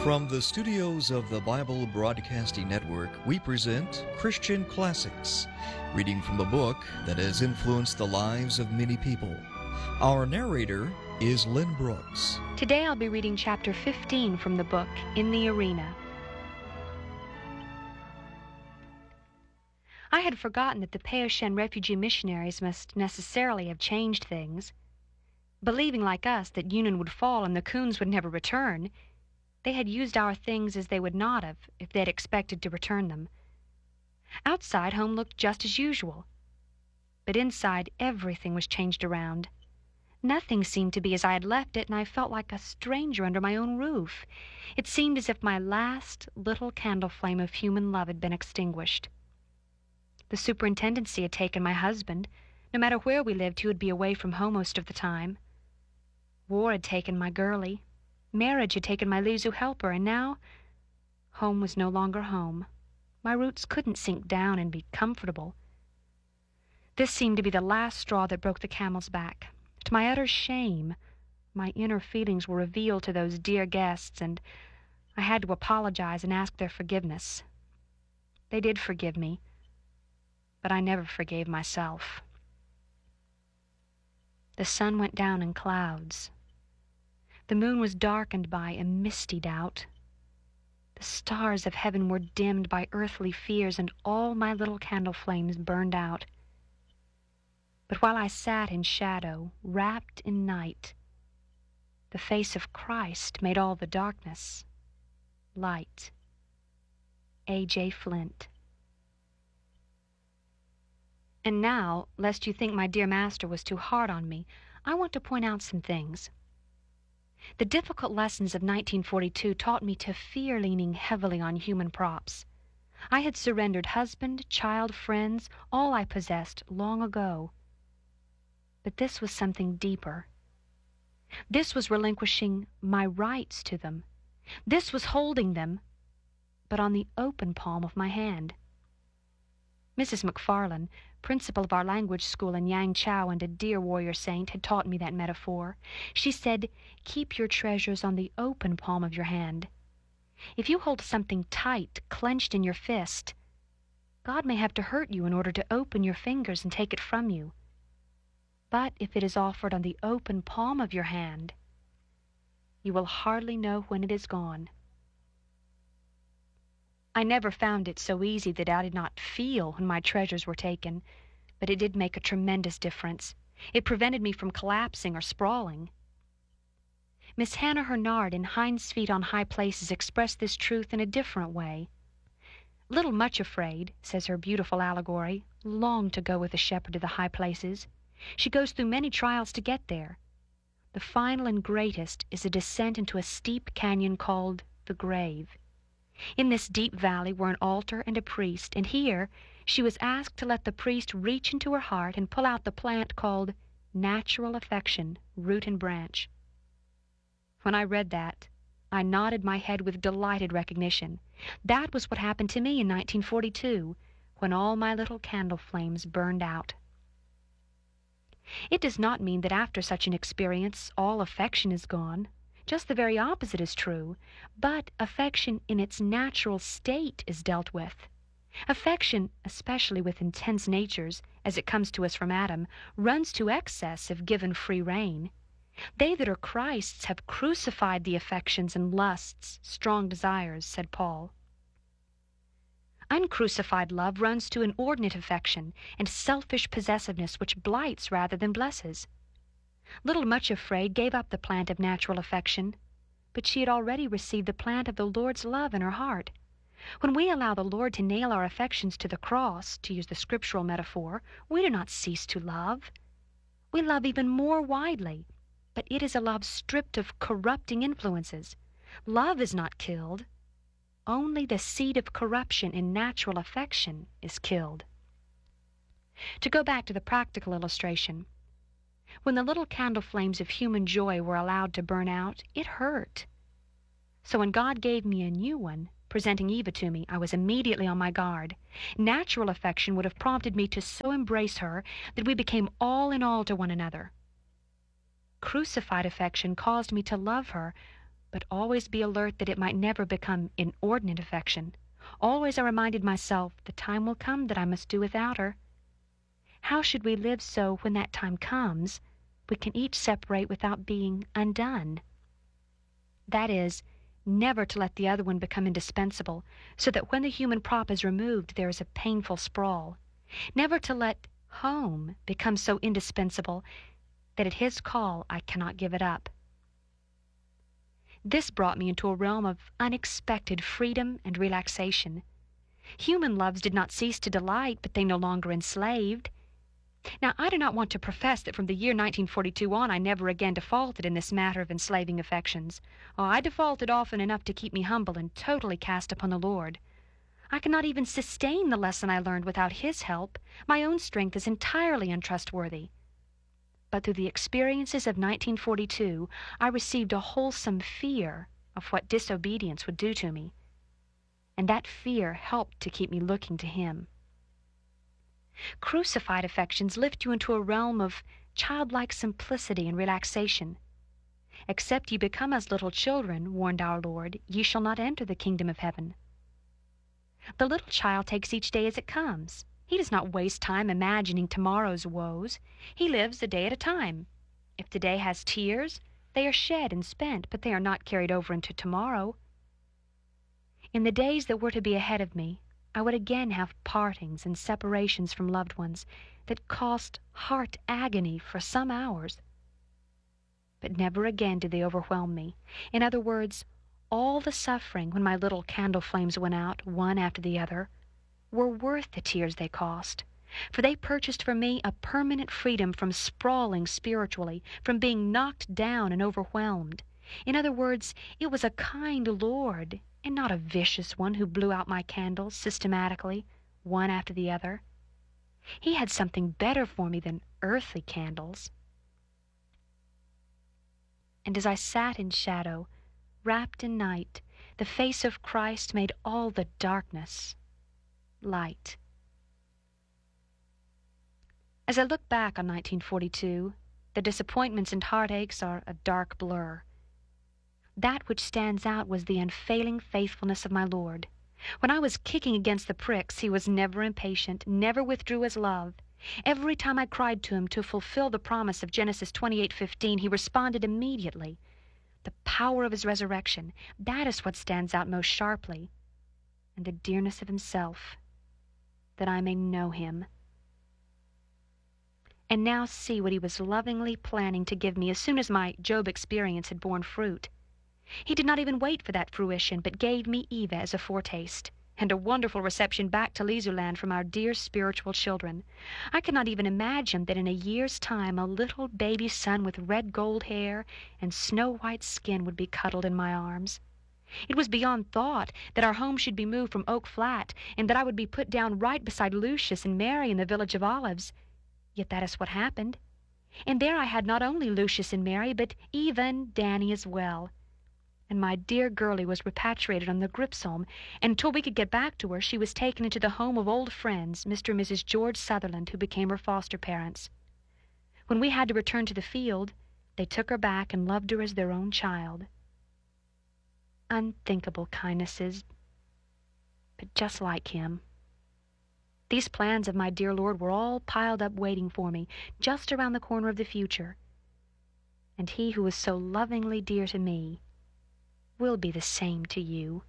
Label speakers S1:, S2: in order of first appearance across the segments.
S1: From the studios of the Bible Broadcasting Network, we present Christian Classics, reading from a book that has influenced the lives of many people. Our narrator is Lynn Brooks.
S2: Today I'll be reading chapter 15 from the book, In the Arena. I had forgotten that the Peoshan refugee missionaries must necessarily have changed things. Believing like us that Union would fall and the Coons would never return, they had used our things as they would not have if they had expected to return them. Outside, home looked just as usual, but inside everything was changed around. Nothing seemed to be as I had left it, and I felt like a stranger under my own roof. It seemed as if my last little candle flame of human love had been extinguished. The superintendency had taken my husband. No matter where we lived, he would be away from home most of the time. War had taken my girlie. Marriage had taken my Lizu helper, and now home was no longer home. My roots couldn't sink down and be comfortable. This seemed to be the last straw that broke the camel's back. To my utter shame, my inner feelings were revealed to those dear guests, and I had to apologize and ask their forgiveness. They did forgive me, but I never forgave myself. The sun went down in clouds. The moon was darkened by a misty doubt. The stars of heaven were dimmed by earthly fears, and all my little candle flames burned out. But while I sat in shadow, wrapped in night, the face of Christ made all the darkness light. A.J. Flint. And now, lest you think my dear master was too hard on me, I want to point out some things. The difficult lessons of 1942 taught me to fear leaning heavily on human props. I had surrendered husband, child, friends, all I possessed long ago. But this was something deeper. This was relinquishing my rights to them. This was holding them, but on the open palm of my hand. Mrs. McFarlane, principal of our language school in Yangchow and a dear warrior saint, had taught me that metaphor. She said, "Keep your treasures on the open palm of your hand. If you hold something tight, clenched in your fist, God may have to hurt you in order to open your fingers and take it from you. But if it is offered on the open palm of your hand, you will hardly know when it is gone." I never found it so easy that I did not feel when my treasures were taken, but it did make a tremendous difference. It prevented me from collapsing or sprawling. Miss Hannah Hernard in Hind's Feet on High Places expressed this truth in a different way. "Little Much Afraid," says her beautiful allegory, "longed to go with the shepherd to the high places. She goes through many trials to get there. The final and greatest is a descent into a steep canyon called the grave. In this deep valley were an altar and a priest, and here she was asked to let the priest reach into her heart and pull out the plant called natural affection, root and branch." When I read that, I nodded my head with delighted recognition. That was what happened to me in 1942, when all my little candle flames burned out. It does not mean that after such an experience all affection is gone. Just the very opposite is true, but affection in its natural state is dealt with. Affection, especially with intense natures, as it comes to us from Adam, runs to excess if given free rein. They that are Christ's have crucified the affections and lusts, strong desires, said Paul. Uncrucified love runs to inordinate affection and selfish possessiveness which blights rather than blesses. Little Much Afraid gave up the plant of natural affection, but she had already received the plant of the Lord's love in her heart. When we allow the Lord to nail our affections to the cross, to use the scriptural metaphor, we do not cease to love. We love even more widely, but it is a love stripped of corrupting influences. Love is not killed. Only the seed of corruption in natural affection is killed. To go back to the practical illustration, when the little candle flames of human joy were allowed to burn out, it hurt. So when God gave me a new one, presenting Eva to me, I was immediately on my guard. Natural affection would have prompted me to so embrace her that we became all in all to one another. Crucified affection caused me to love her but always be alert that it might never become inordinate affection. Always I reminded myself, the time will come that I must do without her. How should we live so when that time comes, we can each separate without being undone? That is, never to let the other one become indispensable, so that when the human prop is removed there is a painful sprawl. Never to let home become so indispensable that at his call I cannot give it up. This brought me into a realm of unexpected freedom and relaxation. Human loves did not cease to delight, but they no longer enslaved. Now, I do not want to profess that from the year 1942 on I never again defaulted in this matter of enslaving affections. Oh, I defaulted often enough to keep me humble and totally cast upon the Lord. I cannot even sustain the lesson I learned without His help. My own strength is entirely untrustworthy. But through the experiences of 1942, I received a wholesome fear of what disobedience would do to me. And that fear helped to keep me looking to Him. Crucified affections lift you into a realm of childlike simplicity and relaxation. Except ye become as little children, warned our Lord, ye shall not enter the kingdom of heaven. The little child takes each day as it comes. He does not waste time imagining tomorrow's woes. He lives a day at a time. If today has tears, they are shed and spent, but they are not carried over into tomorrow. In the days that were to be ahead of me, I would again have partings and separations from loved ones that cost heart agony for some hours. But never again did they overwhelm me. In other words, all the suffering when my little candle flames went out, one after the other, were worth the tears they cost, for they purchased for me a permanent freedom from sprawling spiritually, from being knocked down and overwhelmed. In other words, it was a kind Lord, and not a vicious one who blew out my candles systematically, one after the other. He had something better for me than earthly candles. And as I sat in shadow, wrapped in night, the face of Christ made all the darkness light. As I look back on 1942, the disappointments and heartaches are a dark blur. That which stands out was the unfailing faithfulness of my Lord. When I was kicking against the pricks, He was never impatient, never withdrew His love. Every time I cried to Him to fulfill the promise of Genesis 28:15, He responded immediately. The power of His resurrection, that is what stands out most sharply, and the dearness of Himself, that I may know Him. And now see what He was lovingly planning to give me as soon as my Job experience had borne fruit. He did not even wait for that fruition, but gave me Eva as a foretaste, and a wonderful reception back to Lizuland from our dear spiritual children. I could not even imagine that in a year's time a little baby son with red gold hair and snow-white skin would be cuddled in my arms. It was beyond thought that our home should be moved from Oak Flat, and that I would be put down right beside Lucius and Mary in the village of Olives. Yet that is what happened. And there I had not only Lucius and Mary, but Eva and Danny as well. And my dear girlie was repatriated on the Gripsholm, and until we could get back to her, she was taken into the home of old friends, Mr. and Mrs. George Sutherland, who became her foster parents. When we had to return to the field, they took her back and loved her as their own child. Unthinkable kindnesses, but just like Him. These plans of my dear Lord were all piled up waiting for me, just around the corner of the future. And He who was so lovingly dear to me will be the same to you.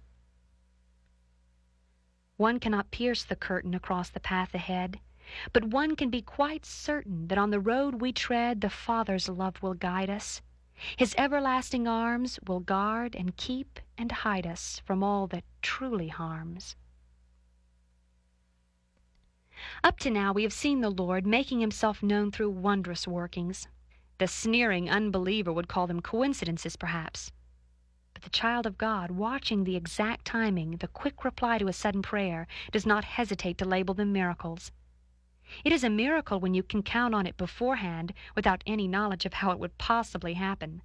S2: One cannot pierce the curtain across the path ahead, but one can be quite certain that on the road we tread the Father's love will guide us. His everlasting arms will guard and keep and hide us from all that truly harms. Up to now we have seen the Lord making Himself known through wondrous workings. The sneering unbeliever would call them coincidences, perhaps. But the child of God, watching the exact timing, the quick reply to a sudden prayer, does not hesitate to label them miracles. It is a miracle when you can count on it beforehand without any knowledge of how it would possibly happen.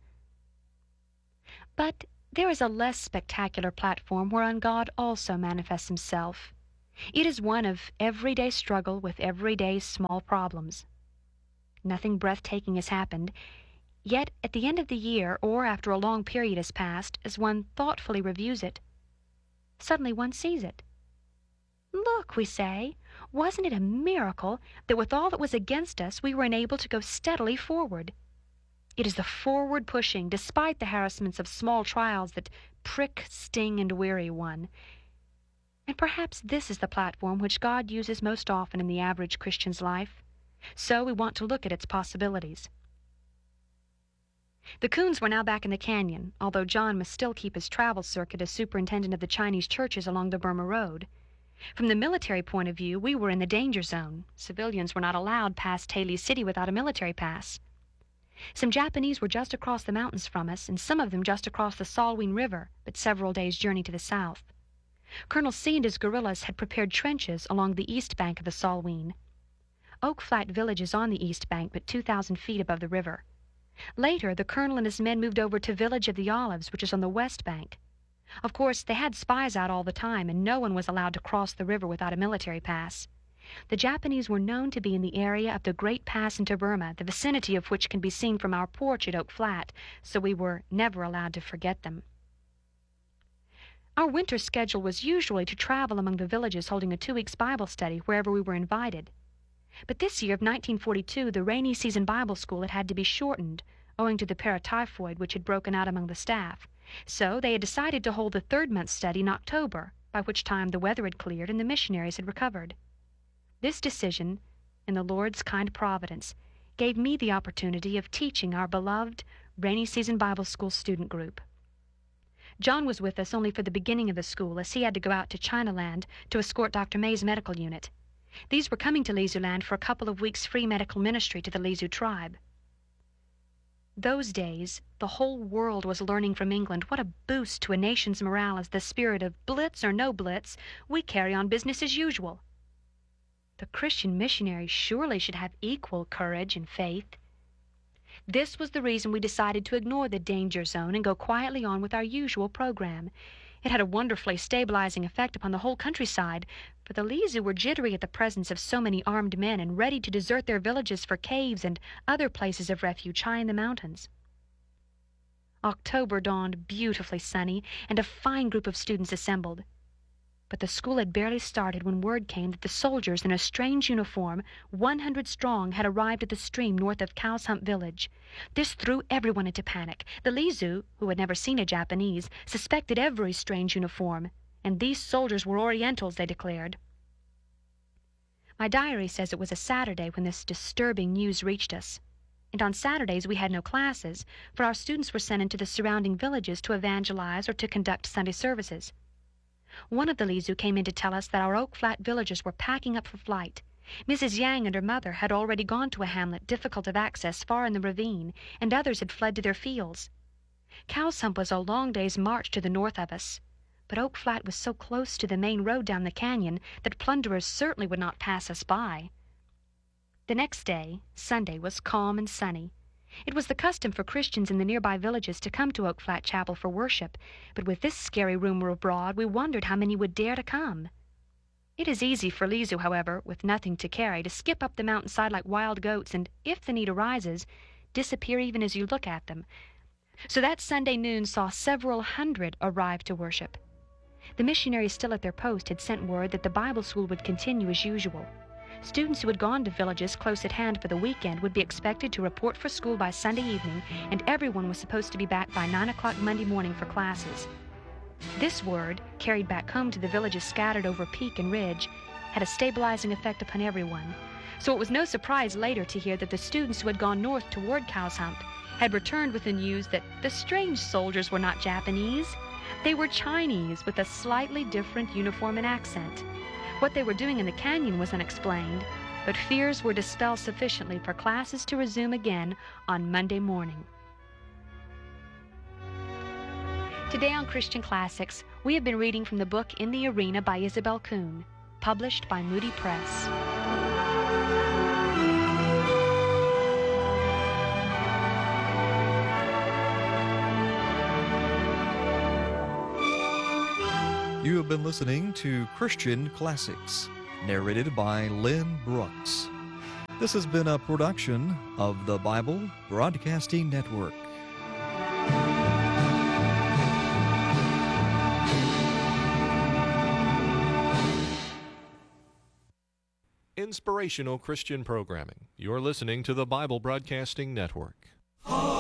S2: But there is a less spectacular platform whereon God also manifests Himself. It is one of everyday struggle with everyday small problems. Nothing breathtaking has happened, Yet at the end of the year, or after a long period has passed, as one thoughtfully reviews it, suddenly one sees it. Look, we say, wasn't it a miracle that with all that was against us we were enabled to go steadily forward? It is the forward pushing, despite the harassments of small trials, that prick, sting, and weary one. And perhaps this is the platform which God uses most often in the average Christian's life. So we want to look at its possibilities. The Coons were now back in the canyon, although John must still keep his travel circuit as superintendent of the Chinese churches along the Burma Road. From the military point of view, we were in the danger zone. Civilians were not allowed past Taylor City without a military pass. Some Japanese were just across the mountains from us, and some of them just across the Salween River, but several days' journey to the south. Colonel C and his guerrillas had prepared trenches along the east bank of the Salween. Oak Flat village is on the east bank, but 2,000 feet above the river. Later, the colonel and his men moved over to Village of the Olives, which is on the west bank. Of course, they had spies out all the time, and no one was allowed to cross the river without a military pass. The Japanese were known to be in the area of the Great Pass into Burma, the vicinity of which can be seen from our porch at Oak Flat, so we were never allowed to forget them. Our winter schedule was usually to travel among the villages holding a 2 weeks Bible study wherever we were invited. But this year of 1942, the rainy season Bible school had to be shortened, owing to the paratyphoid which had broken out among the staff. So they had decided to hold the 3rd-month study in October, by which time the weather had cleared and the missionaries had recovered. This decision, in the Lord's kind providence, gave me the opportunity of teaching our beloved rainy season Bible school student group. John was with us only for the beginning of the school, as he had to go out to Chinaland to escort Dr. May's medical unit. These were coming to Lizuland for a couple of weeks' free medical ministry to the Lizu tribe. Those days, the whole world was learning from England what a boost to a nation's morale is the spirit of blitz or no blitz, we carry on business as usual. The Christian missionaries surely should have equal courage and faith. This was the reason we decided to ignore the danger zone and go quietly on with our usual program. It had a wonderfully stabilizing effect upon the whole countryside, for the Lizu were jittery at the presence of so many armed men and ready to desert their villages for caves and other places of refuge high in the mountains. October dawned beautifully sunny, and a fine group of students assembled. But the school had barely started when word came that the soldiers in a strange uniform, 100 strong, had arrived at the stream north of Cow's Hump village. This threw everyone into panic. The Lizu, who had never seen a Japanese, suspected every strange uniform, and these soldiers were Orientals, they declared. My diary says it was a Saturday when this disturbing news reached us. And on Saturdays we had no classes, for our students were sent into the surrounding villages to evangelize or to conduct Sunday services. One of the Lizu came in to tell us that our Oak Flat villagers were packing up for flight. Mrs. Yang and her mother had already gone to a hamlet difficult of access far in the ravine, and others had fled to their fields. Cow's Hump was a long day's march to the north of us, but Oak Flat was so close to the main road down the canyon that plunderers certainly would not pass us by. The next day, Sunday, was calm and sunny. It was the custom for Christians in the nearby villages to come to Oak Flat Chapel for worship, but with this scary rumor abroad, we wondered how many would dare to come. It is easy for Lizu, however, with nothing to carry, to skip up the mountainside like wild goats and, if the need arises, disappear even as you look at them. So that Sunday noon saw several hundred arrive to worship. The missionaries still at their post had sent word that the Bible school would continue as usual. Students who had gone to villages close at hand for the weekend would be expected to report for school by Sunday evening, and everyone was supposed to be back by 9 o'clock Monday morning for classes. This word, carried back home to the villages scattered over peak and ridge, had a stabilizing effect upon everyone. So it was no surprise later to hear that the students who had gone north toward Cow's Hump had returned with the news that the strange soldiers were not Japanese. They were Chinese with a slightly different uniform and accent. What they were doing in the canyon was unexplained, but fears were dispelled sufficiently for classes to resume again on Monday morning. Today on Christian Classics, we have been reading from the book In the Arena by Isabel Kuhn, published by Moody Press.
S1: You have been listening to Christian Classics, narrated by Lynn Brooks. This has been a production of the Bible Broadcasting Network.
S3: Inspirational Christian programming. You're listening to the Bible Broadcasting Network.